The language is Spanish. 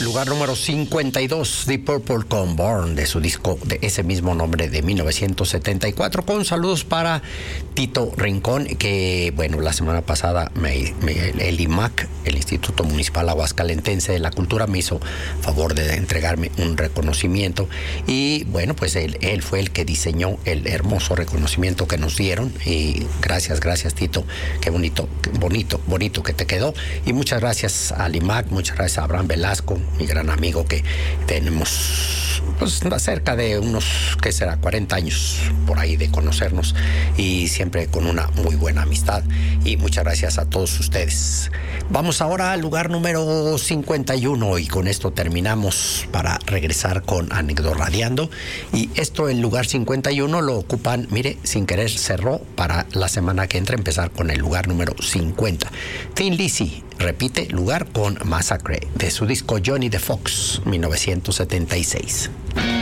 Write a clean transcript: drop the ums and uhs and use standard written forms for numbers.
lugar número 52, Deep Purple con Born, de su disco de ese mismo nombre de 1974, con saludos para Tito Rincón, que bueno, la semana pasada el IMAC, el Instituto Municipal Aguascalentense de la Cultura, me hizo favor de entregarme un reconocimiento y bueno, pues él fue el que diseñó el hermoso reconocimiento que nos dieron y gracias Tito, qué bonito que te quedó, y muchas gracias al IMAC, muchas gracias a Abraham Velasco, mi gran amigo, que tenemos pues cerca de unos, ¿qué será?, 40 años por ahí de conocernos y siempre con una muy buena amistad, y muchas gracias a todos ustedes. Vamos ahora al lugar número 51 y con esto terminamos para regresar con Anecdorradiando, y esto, el lugar 51 lo ocupan, mire, sin querer cerró para la semana que entra empezar con el lugar número 50. Thin Lizzy repite lugar con Massacre de su disco Johnny the Fox 1976.